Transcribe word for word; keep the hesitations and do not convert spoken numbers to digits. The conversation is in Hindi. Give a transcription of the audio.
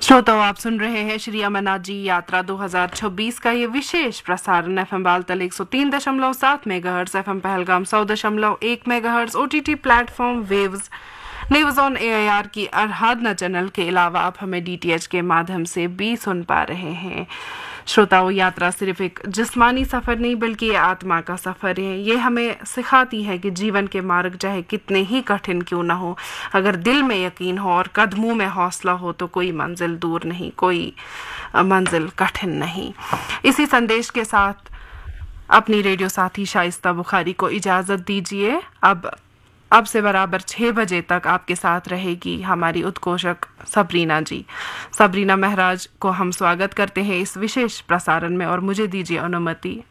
श्रोताओं, आप सुन रहे हैं श्री अमरनाथ जी यात्रा दो हज़ार छब्बीस का ये विशेष प्रसारण एफएम बालतल एक सौ तीन दशमलव सात मेगाहर्ट्ज, एफएम पहलगाम सौ दशमलव एक megahertz, OTT platform waves, news on AIR की आराधना चैनल के अलावा आप हमें डीटीएच के माध्यम से भी सुन पा रहे हैं। श्रोताओं, यात्रा सिर्फ एक जिस्मानी सफर नहीं बल्कि ये आत्मा का सफर है। ये हमें सिखाती है कि जीवन के मार्ग चाहे कितने ही कठिन क्यों ना हो, अगर दिल में यकीन हो और कदमों में हौसला हो तो कोई मंजिल दूर नहीं, कोई मंजिल कठिन नहीं। इसी संदेश के साथ अपनी रेडियो साथी शाइस्ता बुखारी को इजाजत दीजिए। अब अब से बराबर छः बजे तक आपके साथ रहेगी हमारी उद्घोषक सबरीना जी। सबरीना महराज को हम स्वागत करते हैं इस विशेष प्रसारण में और मुझे दीजिए अनुमति